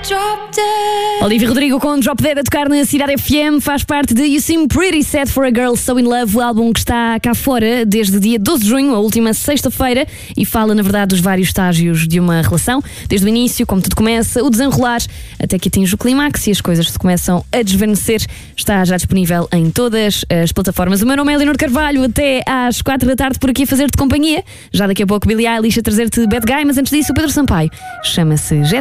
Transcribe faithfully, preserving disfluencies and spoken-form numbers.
Olivia Rodrigo com Drop Dead a tocar na Cidade F M, faz parte de You Seem Pretty Sad for a Girl So In Love, o álbum que está cá fora desde dia doze de junho, a última sexta-feira, e fala, na verdade, dos vários estágios de uma relação, desde o início, como tudo começa, o desenrolar, até que atinge o clímax e as coisas se começam a desvanecer. Está já disponível em todas as plataformas. O meu nome é Leonor Carvalho, até às quatro da tarde por aqui a fazer-te companhia. Já daqui a pouco Billie Eilish a trazer-te Bad Guy, mas antes disso o Pedro Sampaio chama-se Jet.